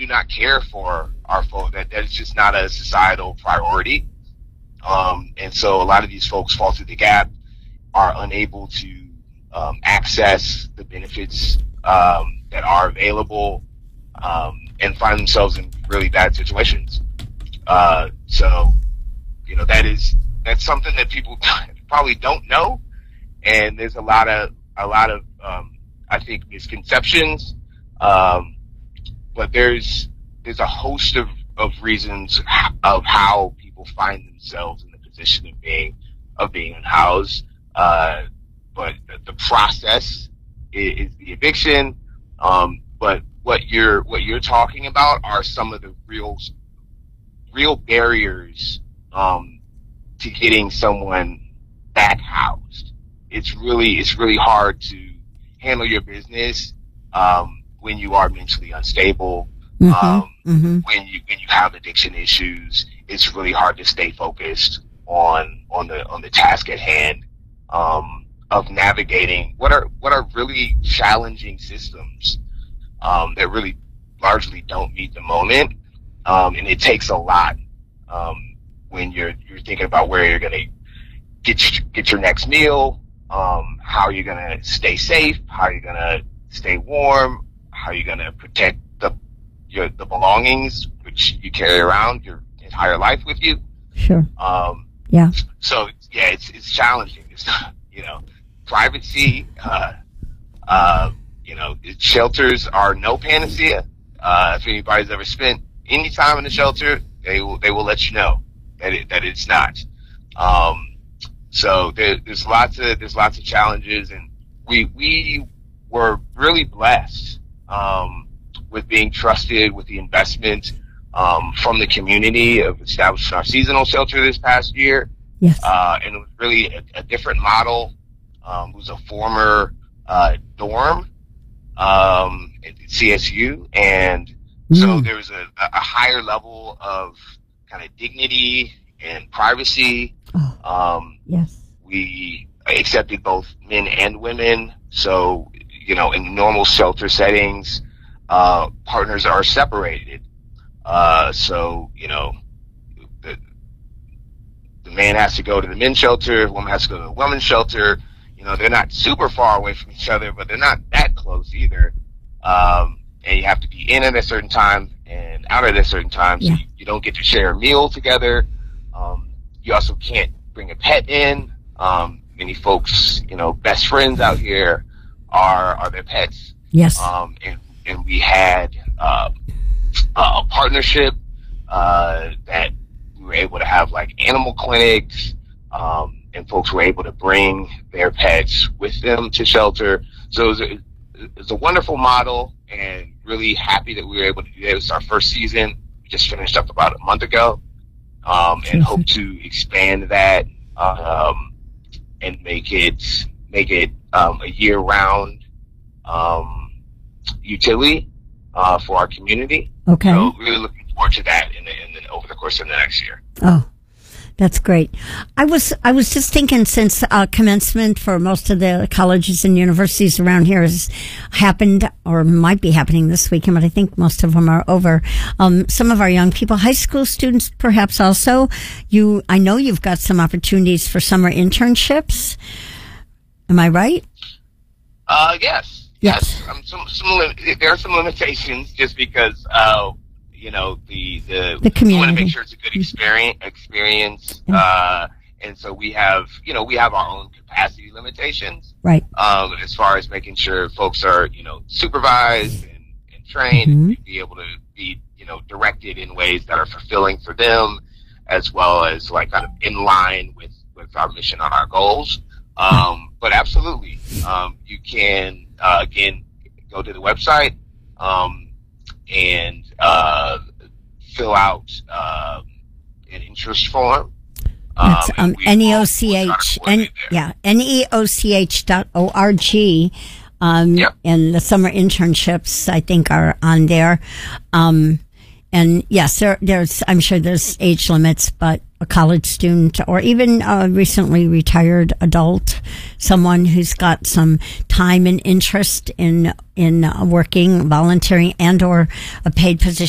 do not care for our folks. That's just not a societal priority. And so a lot of these folks fall through the gap, are unable to access the benefits that are available, and find themselves in really bad situations. So, that's something that people probably don't know, and there's a lot of I think misconceptions. But there's a host of reasons of how people find themselves in the position of being unhoused. But the process is the eviction. But what you're talking about are some of the real barriers to getting someone back housed. It's really hard to handle your business when you are mentally unstable. When you have addiction issues, it's really hard to stay focused on the task at hand of navigating what are really challenging systems that really largely don't meet the moment, and it takes a lot when you're thinking about where you're going to get your next meal, how you're going to stay safe, how you're going to stay warm, how you're going to protect the belongings which you carry around your entire life with you. Sure. So yeah, it's challenging. It's privacy. Shelters are no panacea. If anybody's ever spent any time in the shelter, they will let you know that it's not. So there's lots of challenges, and we were really blessed with being trusted with the investment from the community of establishing our seasonal shelter this past year. Yes. And it was really a different model. It was a former dorm at CSU, and so there was a higher level of kind of dignity and privacy. Yes. We accepted both men and women. So, in normal shelter settings, partners are separated. So, the man has to go to the men's shelter, the woman has to go to the women's shelter. They're not super far away from each other, but they're not that close either. And you have to be in at a certain time and out at a certain time, so you don't get to share a meal together. You also can't bring a pet in. Many folks, best friends out here are their pets. Yes. And we had a partnership that we were able to have like animal clinics, and folks were able to bring their pets with them to shelter. So it's a wonderful model, and really happy that we were able to do that. It was our first season. We just finished up about a month ago, and hope to expand that and make it a year-round utility for our community. Okay. So really looking forward to that over the course of the next year. Oh, that's great. I was just thinking, since commencement for most of the colleges and universities around here has happened or might be happening this weekend, but I think most of them are over. Some of our young people, high school students perhaps also, I know you've got some opportunities for summer internships. Am I right? Yes. Yes. There are some limitations just because, the community. We want to make sure it's a good experience. And so we have our own capacity limitations. Right. As far as making sure folks are, supervised and trained, and be able to be, directed in ways that are fulfilling for them, as well as like kind of in line with our mission on our goals. But absolutely, you can, again, go to the website, and fill out an interest form. That's NEOCH, NEOCH.org. And the summer internships, I think, are on there. And yes, I'm sure there's age limits, but a college student or even a recently retired adult, someone who's got some time and interest in working, volunteering, and or a paid position